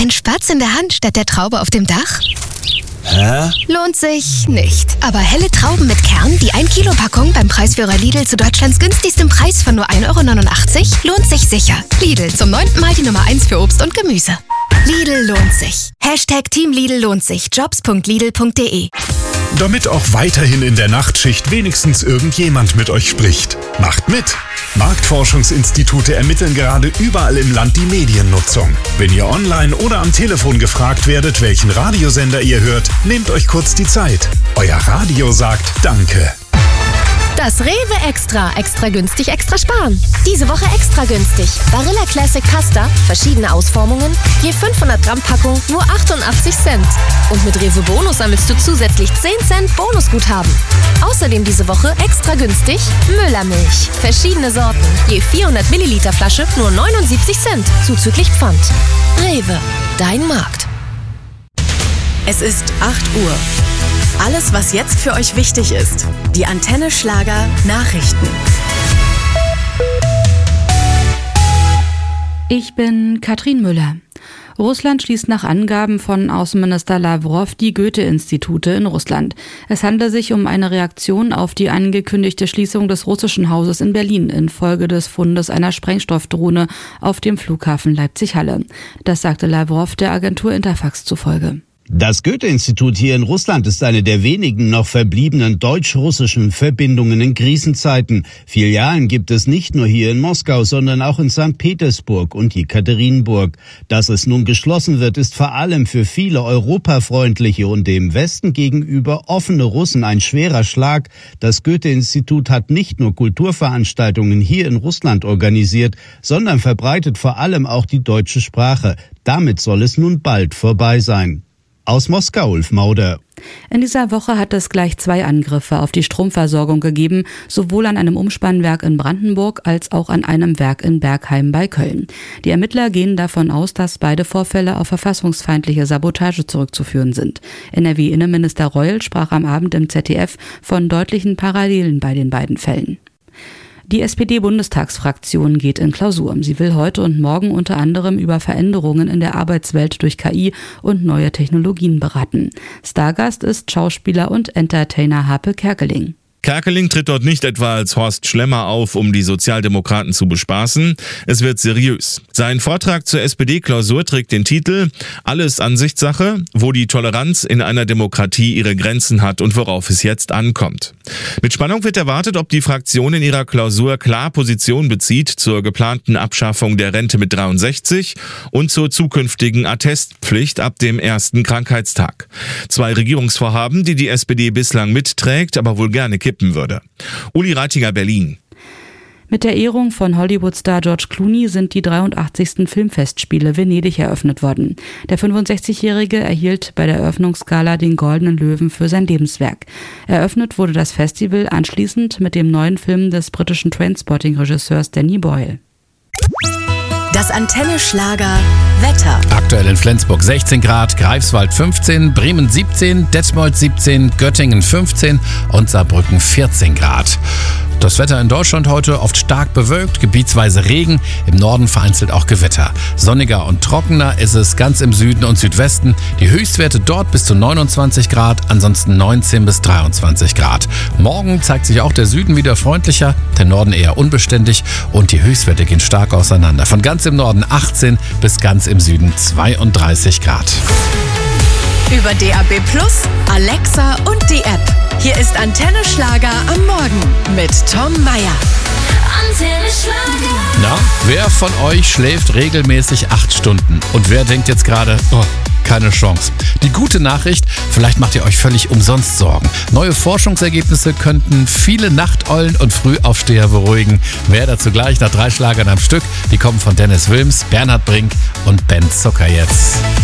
Ein Spatz in der Hand statt der Traube auf dem Dach? Hä? Lohnt sich nicht. Aber helle Trauben mit Kern, die 1 Kilo Packung beim Preisführer Lidl zu Deutschlands günstigstem Preis von nur 1,89 € lohnt sich sicher. Lidl, zum 9. Mal die Nummer 1 für Obst und Gemüse. Lidl lohnt sich. #Team Lidl lohnt sich. Jobs.lidl.de. Damit auch weiterhin in der Nachtschicht wenigstens irgendjemand mit euch spricht. Macht mit! Marktforschungsinstitute ermitteln gerade überall im Land die Mediennutzung. Wenn ihr online oder am Telefon gefragt werdet, welchen Radiosender ihr hört, nehmt euch kurz die Zeit. Euer Radio sagt Danke. Das Rewe Extra. Extra günstig, extra sparen. Diese Woche extra günstig. Barilla Classic Pasta, verschiedene Ausformungen, je 500 Gramm Packung, nur 88 Cent. Und mit Rewe Bonus sammelst du zusätzlich 10 Cent Bonusguthaben. Außerdem diese Woche extra günstig Müllermilch. Verschiedene Sorten, je 400 Milliliter Flasche, nur 79 Cent, zuzüglich Pfand. Rewe, dein Markt. Es ist 8 Uhr. Alles, was jetzt für euch wichtig ist. Die Antenne Schlager Nachrichten. Ich bin Katrin Müller. Russland schließt nach Angaben von Außenminister Lavrov die Goethe-Institute in Russland. Es handelt sich um eine Reaktion auf die angekündigte Schließung des russischen Hauses in Berlin infolge des Fundes einer Sprengstoffdrohne auf dem Flughafen Leipzig-Halle. Das sagte Lavrov der Agentur Interfax zufolge. Das Goethe-Institut hier in Russland ist eine der wenigen noch verbliebenen deutsch-russischen Verbindungen in Krisenzeiten. Filialen gibt es nicht nur hier in Moskau, sondern auch in St. Petersburg und Jekaterinburg. Dass es nun geschlossen wird, ist vor allem für viele europafreundliche und dem Westen gegenüber offene Russen ein schwerer Schlag. Das Goethe-Institut hat nicht nur Kulturveranstaltungen hier in Russland organisiert, sondern verbreitet vor allem auch die deutsche Sprache. Damit soll es nun bald vorbei sein. Aus Moskau, Ulf Mauder. In dieser Woche hat es gleich 2 Angriffe auf die Stromversorgung gegeben, sowohl an einem Umspannwerk in Brandenburg als auch an einem Werk in Bergheim bei Köln. Die Ermittler gehen davon aus, dass beide Vorfälle auf verfassungsfeindliche Sabotage zurückzuführen sind. NRW-Innenminister Reul sprach am Abend im ZDF von deutlichen Parallelen bei den beiden Fällen. Die SPD-Bundestagsfraktion geht in Klausur. Sie will heute und morgen unter anderem über Veränderungen in der Arbeitswelt durch KI und neue Technologien beraten. Stargast ist Schauspieler und Entertainer Harpe Kerkeling. Kerkeling tritt dort nicht etwa als Horst Schlemmer auf, um die Sozialdemokraten zu bespaßen. Es wird seriös. Sein Vortrag zur SPD-Klausur trägt den Titel »Alles Ansichtssache, wo die Toleranz in einer Demokratie ihre Grenzen hat und worauf es jetzt ankommt«. Mit Spannung wird erwartet, ob die Fraktion in ihrer Klausur klar Position bezieht zur geplanten Abschaffung der Rente mit 63 und zur zukünftigen Attestpflicht ab dem ersten Krankheitstag. 2 Regierungsvorhaben, die die SPD bislang mitträgt, aber wohl gerne kippen würde. Uli Reitinger, Berlin. Mit der Ehrung von Hollywood-Star George Clooney sind die 83. Filmfestspiele Venedig eröffnet worden. Der 65-Jährige erhielt bei der Eröffnungsgala den Goldenen Löwen für sein Lebenswerk. Eröffnet wurde das Festival anschließend mit dem neuen Film des britischen Trainspotting-Regisseurs Danny Boyle. Das Antenne Schlager Wetter. Aktuell in Flensburg 16 Grad, Greifswald 15, Bremen 17, Detmold 17, Göttingen 15 und Saarbrücken 14 Grad. Das Wetter in Deutschland heute oft stark bewölkt, gebietsweise Regen, im Norden vereinzelt auch Gewitter. Sonniger und trockener ist es ganz im Süden und Südwesten. Die Höchstwerte dort bis zu 29 Grad, ansonsten 19 bis 23 Grad. Morgen zeigt sich auch der Süden wieder freundlicher, der Norden eher unbeständig und die Höchstwerte gehen stark auseinander. Von ganz im Norden 18 bis ganz im Süden 32 Grad. Über DAB+, Alexa und die App. Hier ist Antenne Schlager am Morgen mit Tom Mayer. Antenne Schlager. Na, wer von euch schläft regelmäßig 8 Stunden? Und wer denkt jetzt gerade, keine Chance. Die gute Nachricht, vielleicht macht ihr euch völlig umsonst Sorgen. Neue Forschungsergebnisse könnten viele Nachteulen und Frühaufsteher beruhigen. Mehr dazu gleich nach 3 Schlagern am Stück. Die kommen von Dennis Wilms, Bernhard Brink und Ben Zucker jetzt.